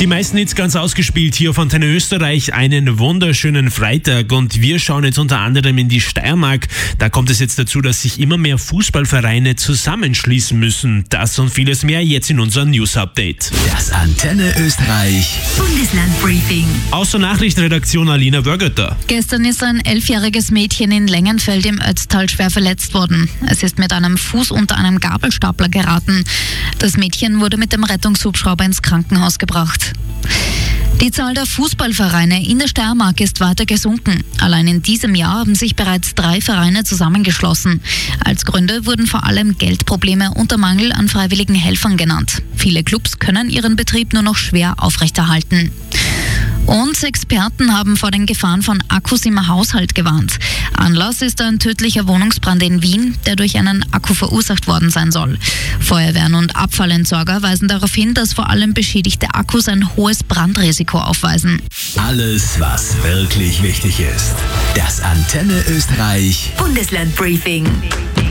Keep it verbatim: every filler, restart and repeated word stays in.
Die meisten Hits ganz ausgespielt hier auf Antenne Österreich. Einen wunderschönen Freitag und wir schauen jetzt unter anderem in die Steiermark. Da kommt es jetzt dazu, dass sich immer mehr Fußballvereine zusammenschließen müssen. Das und vieles mehr jetzt in unserem News-Update. Das Antenne Österreich Bundesland-Briefing. Aus der Nachrichtenredaktion Alina Wörgötter. Gestern ist ein elfjähriges Mädchen in Längenfeld im Ötztal schwer verletzt worden. Es ist mit einem Fuß unter einem Gabelstapler geraten. Das Mädchen wurde mit dem Rettungshubschrauber ins Krankenhaus gebracht. Die Zahl der Fußballvereine in der Steiermark ist weiter gesunken. Allein in diesem Jahr haben sich bereits drei Vereine zusammengeschlossen. Als Gründe wurden vor allem Geldprobleme und der Mangel an freiwilligen Helfern genannt. Viele Clubs können ihren Betrieb nur noch schwer aufrechterhalten. Und Experten haben vor den Gefahren von Akkus im Haushalt gewarnt. Anlass ist ein tödlicher Wohnungsbrand in Wien, der durch einen Akku verursacht worden sein soll. Feuerwehren und Abfallentsorger weisen darauf hin, dass vor allem beschädigte Akkus ein hohes Brandrisiko aufweisen. Alles, was wirklich wichtig ist. Das Antenne Österreich Bundesland-Briefing.